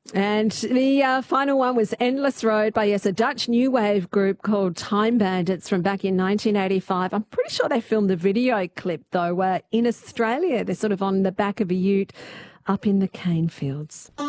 And the final one was Endless Road by, yes, a Dutch new wave group called Time Bandits from back in 1985. I'm pretty sure they filmed the video clip, though, in Australia. They're sort of on the back of a ute up in the cane fields.